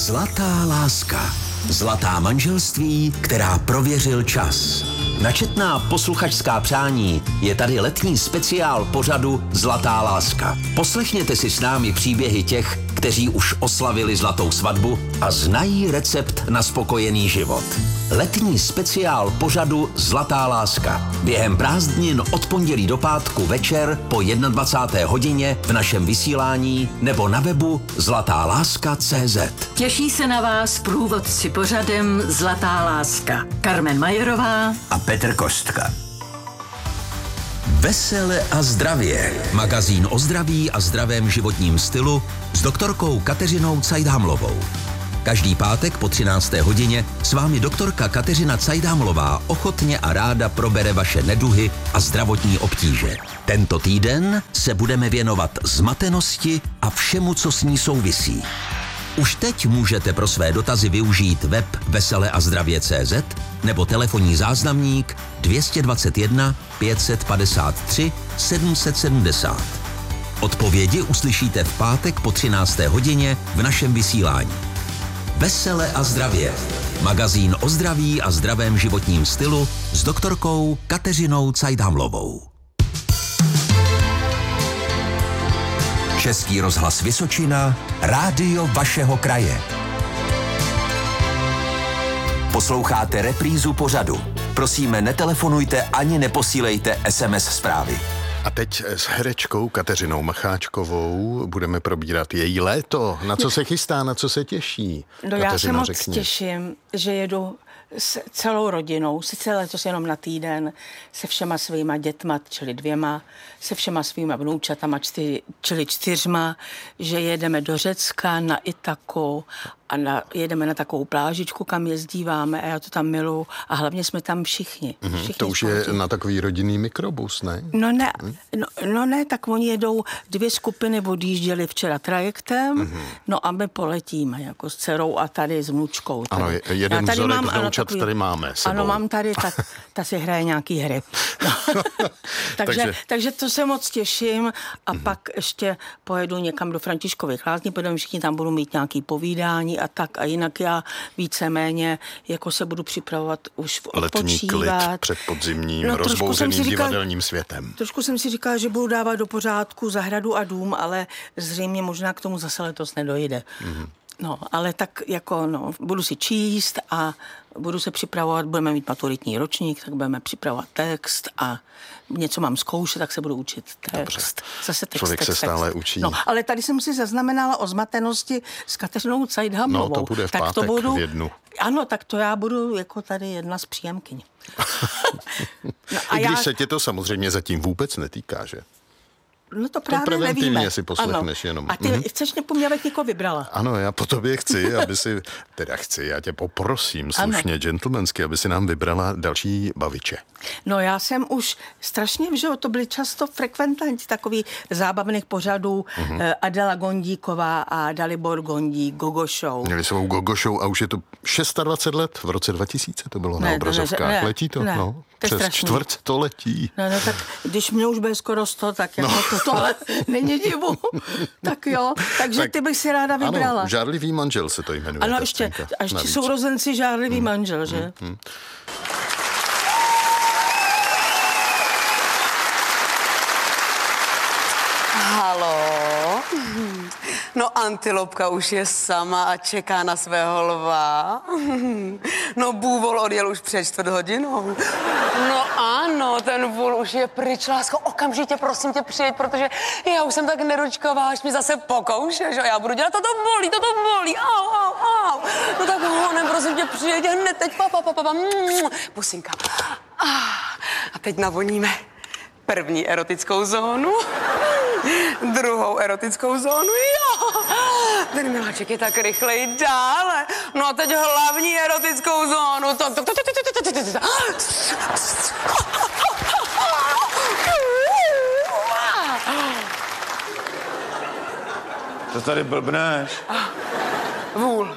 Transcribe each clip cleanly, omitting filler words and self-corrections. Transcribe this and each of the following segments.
Zlatá láska. Zlatá manželství, která prověřil čas. Na četná posluchačská přání je tady letní speciál pořadu Zlatá láska. Poslechněte si s námi příběhy těch, kteří už oslavili zlatou svatbu a znají recept na spokojený život. Letní speciál pořadu Zlatá láska. Během prázdnin od pondělí do pátku večer po 21. hodině v našem vysílání nebo na webu zlatáláska.cz. Těší se na vás průvodci pořadem Zlatá láska. Carmen Majerová A Petr Kostka. Vesele a zdravě. Magazín o zdraví a zdravém životním stylu s doktorkou Kateřinou Cajdámlovou. Každý pátek po 13. hodině s vámi doktorka Kateřina Cajdámlová ochotně a ráda probere vaše neduhy a zdravotní obtíže. Tento týden se budeme věnovat zmatenosti a všemu, co s ní souvisí. Už teď můžete pro své dotazy využít web veseleazdravě.cz nebo telefonní záznamník 221 553 770. Odpovědi uslyšíte v pátek po 13. hodině v našem vysílání. Vesele a zdravě. Magazín o zdraví a zdravém životním stylu s doktorkou Kateřinou Cajdámlovou. Český rozhlas Vysočina, rádio vašeho kraje. Posloucháte reprízu pořadu. Prosíme, netelefonujte ani neposílejte SMS zprávy. A teď s herečkou Kateřinou Macháčkovou budeme probírat její léto. Na co se chystá, na co se těší? No Kateřina, já se moc řekni. těším, že jedu s celou rodinou, sice letos jenom na týden, se všema svýma dětma, čili 2, se všema svýma vnoučatama, čili 4, že jedeme do Řecka, na Itaku a jedeme na takovou plážičku, kam jezdíváme a já to tam miluju a hlavně jsme tam všichni. To už je na takový rodinný mikrobus, ne? No ne, tak oni jedou 2 skupiny, odjížděli včera trajektem, no a my poletíme jako s dcerou a tady s vnučkou. Tady. Ano, jeden vzorek vnoučat tady máme sebou. Ano, mám tady, tak ta si hraje nějaký hry. No. takže to se moc těším a pak ještě pojedu někam do Františkových Lázní, protože všichni tam budou mít nějaký povídání a tak a jinak já víceméně jako se budu připravovat už letní klid před podzimním rozbouřeným divadelním světem. Trošku jsem si říkala, že budu dávat do pořádku zahradu a dům, ale zřejmě možná k tomu zase letos nedojde. No, ale tak jako, budu si číst a budu se připravovat, budeme mít maturitní ročník, tak budeme připravovat text a něco mám zkoušet, tak se budu učit text. Dobře. Zase text, Člověk se stále učí. No, ale tady jsem si zaznamenala o zmatenosti s Kateřinou Cajdámlovou. No, to bude v tak pátek v 1. Ano, tak to já budu jako tady jedna z příjemkyň. I když se tě to samozřejmě zatím vůbec netýká, že? No to právě preventivně nevíme. si poslechneš jenom. A ty chceš mě, abych někoho vybrala? Ano, já po tobě chci, já tě poprosím slušně, gentlemansky, aby si nám vybrala další baviče. No já jsem už strašně, že to byli často frekventanti takových zábavných pořadů, Adela Gondíková a Dalibor Gondík, Gogo Show. Měli svou Gogo Show a už je to 26 let, v roce 2000 to bylo na obrazovkách. Letí to? No, přes čtvrt to letí. No, tak když mě už bude skoro 100, tak jako to ale není divu. Tak jo, takže ty bych si ráda vybrala. Ano, Žárlivý manžel se to jmenuje. Ano, ještě sourozenci Žárlivý manžel, že? Haló? No antilopka už je sama a čeká na svého lva. No bůvol odjel už před 4 hodinou. No ano, ten vůl už je pryč, lásko, okamžitě prosím tě přijeď, protože já už jsem tak nedočkavá, až mi zase pokoušeš a já budu dělat, toto bolí, au. No tak honem, prosím tě, přijeď hned teď, pusinka. A teď navoníme první erotickou zónu, druhou erotickou zónu, jo. Ten miláček je tak rychlej dále. No a teď hlavní erotickou zónu. Co tady blbneš? Vůl.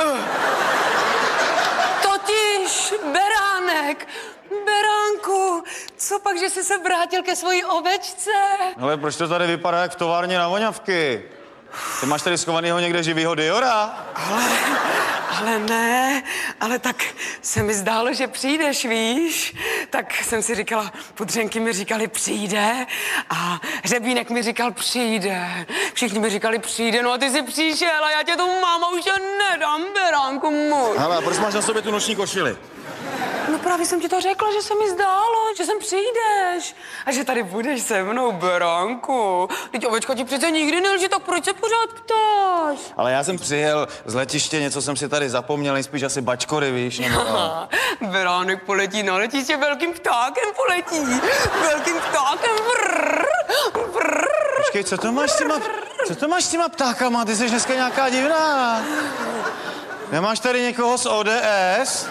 Totiž beránek. Beránku, co pak, že jsi se vrátil ke svojí ovečce? Ale proč to tady vypadá jak v továrně na voňavky? Ty máš tady schovanýho někde živýho Diora? Ale ne, ale tak se mi zdálo, že přijdeš, víš? Tak jsem si říkala, pudřenky mi říkali přijde a Hřebínek mi říkal přijde. Všichni mi říkali přijde, no a ty jsi přišel a já tě tu máma už nedám, beránku můj. Hele, a proč máš na sobě tu noční košili? No právě jsem ti to řekla, že se mi zdálo, že sem přijdeš a že tady budeš se mnou, beránku. Teď ovečka ti přece nikdy nelže, tak proč se pořád ptáš? Ale já jsem přijel z letiště, něco jsem si tady zapomněl, nejspíš asi bačkory, víš? Beránek poletí na letiště, velkým ptákem poletí. Velkým ptákem, vrr, vrr. Počkej, co to máš s těma ptákama? Ty jsi dneska nějaká divná. Nemáš tady někoho z ODS?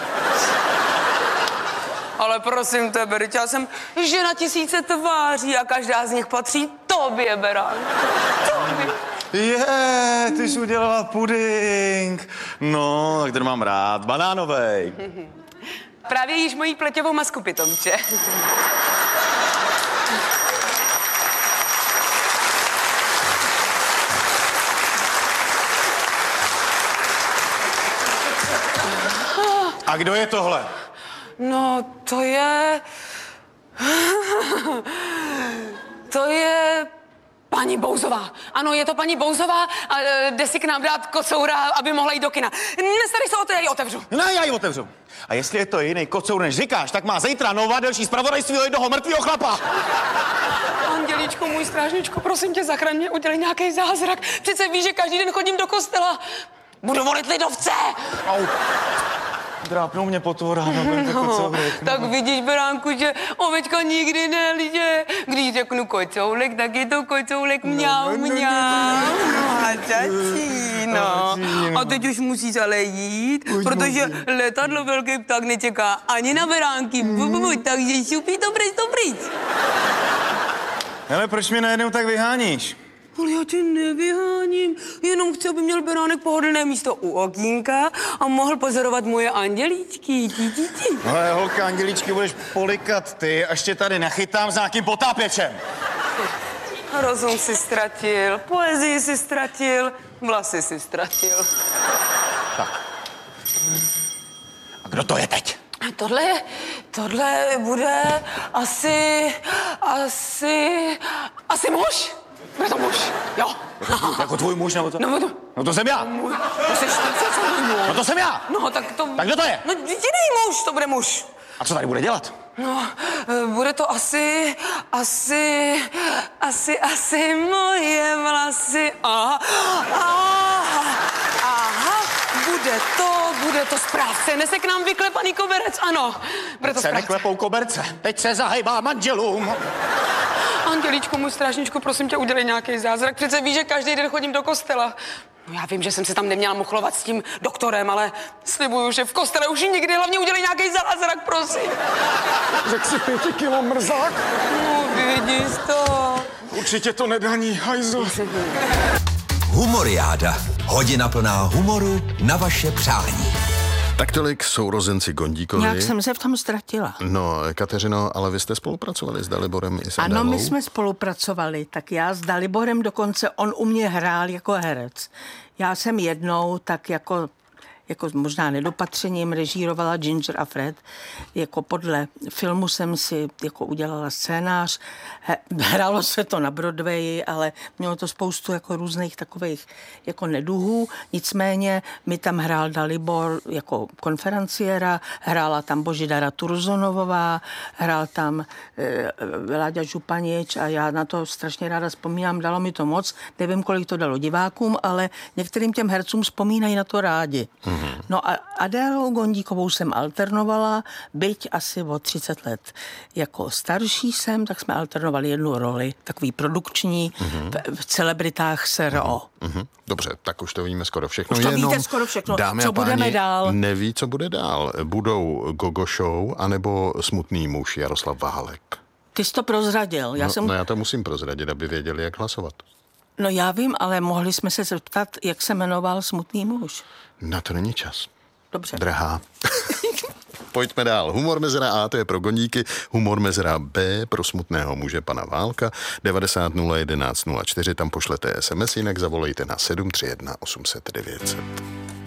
Ale prosím tebe, já jsem žena 1000 tváří a každá z nich patří tobě, beránku. Tobě. Ty jsi udělala puding. No, tak ten mám rád, banánovej. Právě jíš mojí pleťovou masku, pitomče. A kdo je tohle? No, to je paní Bouzová. Ano, je to paní Bouzová a jde si k nám dát kocoura, aby mohla jít do kina. Nestarej se o to, já ji otevřu. No, já ji otevřu. A jestli je to jiný kocour, než říkáš, tak má zítra nová delší zpravodajství o jednoho mrtvýho chlapa. Andělíčku, můj strážničku, prosím tě, zachraň mě, udělej nějaký zázrak. Přece víš, že každý den chodím do kostela. Budu volit lidovce. Au. Drápnou mě potvora, tak vidíš, beránku, že ovečka nikdy nelže. Když řeknu kocoulek, tak je to kocoulek mňau, mňau. A začíno. A teď už musíš ale jít, protože letadlo velký pták nečeká ani na beránky. Takže šupí to pryč. Hele, proč mě najednou tak vyháníš? Ale já tě nevyháním, jenom chci, aby měl beránek pohodlné místo u okýnka a mohl pozorovat moje andělíčky. Ale holka, andělíčky budeš polikat ty, až tě tady nechytám s nějakým potápěčem. Rozum si ztratil, poezii si ztratil, vlasy si ztratil. Tak. A kdo to je teď? Tohle bude asi muž. Bude to muž, jo. Jako tvůj muž, nebo to? No to jsem já. To jsi ty, No to jsem já. No tak to... Tak kdo to je? No jediný muž, to bude muž. A co tady bude dělat? No, bude to asi moje vlasy. Aha, bude to správce. Nese k nám vyklepaný koberec, ano. Bude to správce. Se neklepou koberce, teď se zahejbá manželům. Andělíčku, můj strážničku, prosím tě, udělej nějaký zázrak. Přece víš, že každý den chodím do kostela. No já vím, že jsem se tam neměla muchlovat s tím doktorem, ale slibuju, že v kostele už nikdy. Hlavně udělej nějaký zázrak, prosím. Řek si 5 kilo mrzák? No, vidíš to. Určitě to nedaní, hajzl. Humoriáda. Hodina plná humoru na vaše přání. Tak tolik sourozenci Gondíkovi. Nějak jsem se v tom ztratila. No, Kateřino, ale vy jste spolupracovali s Daliborem i s Adélou? Ano, my jsme spolupracovali, tak já s Daliborem dokonce, on u mě hrál jako herec. Já jsem jednou tak jako možná nedopatřením režírovala Ginger a Fred. Jako podle filmu jsem si jako udělala scénář. Hrálo se to na Broadwayi, ale mělo to spoustu jako různých takových jako neduhů. Nicméně mi tam hrál Dalibor jako konferenciéra, hrála tam Božidara Turzonovová, hrál tam Láďa Županič a já na to strašně ráda vzpomínám. Dalo mi to moc. Nevím, kolik to dalo divákům, ale některým těm hercům vzpomínají na to rádi. No a Adélou Gondíkovou jsem alternovala, byť asi o 30 let. Jako starší jsem, tak jsme alternovali jednu roli, takový produkční, v celebritách SRO. Dobře, tak už to víme skoro všechno. Už to víte skoro všechno. Co budeme dál? Neví, co bude dál. Budou Gogo Show anebo Smutný muž Jaroslav Vahalek. Ty jsi to prozradil. Já to musím prozradit, aby věděli, jak hlasovat. No já vím, ale mohli jsme se zeptat, jak se jmenoval Smutný muž. Na to není čas. Dobře. Drahá. Pojďme dál. Humor mezera A, to je pro gondíky, humor mezera B pro smutného muže pana Válka. 90 011 04, tam pošlete SMS, jinak zavolejte na 731 800 900.